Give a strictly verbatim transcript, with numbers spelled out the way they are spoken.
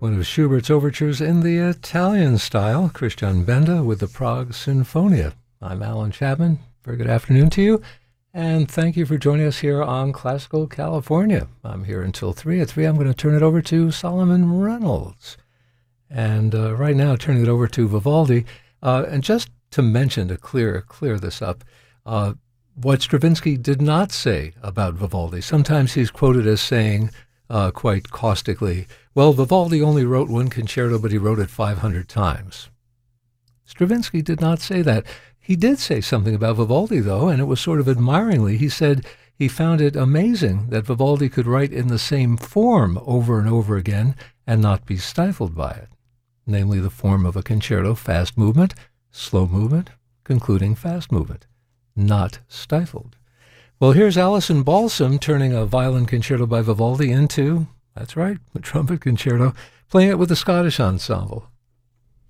one of Schubert's overtures in the Italian style, Christian Benda with the Prague Sinfonia. I'm Alan Chapman. Very good afternoon to you, and thank you for joining us here on Classical California. I'm here until three. At three, I'm going to turn it over to Solomon Reynolds. And uh, right now, turning it over to Vivaldi. Uh, and just to mention, to clear clear this up, uh, what Stravinsky did not say about Vivaldi. Sometimes he's quoted as saying, uh, quite caustically, well, Vivaldi only wrote one concerto, but he wrote it five hundred times. Stravinsky did not say that. He did say something about Vivaldi, though, and it was sort of admiringly. He said he found it amazing that Vivaldi could write in the same form over and over again and not be stifled by it, namely the form of a concerto, fast movement, slow movement, concluding fast movement, not stifled. Well, here's Alison Balsam turning a violin concerto by Vivaldi into, that's right, a trumpet concerto, playing it with the Scottish Ensemble.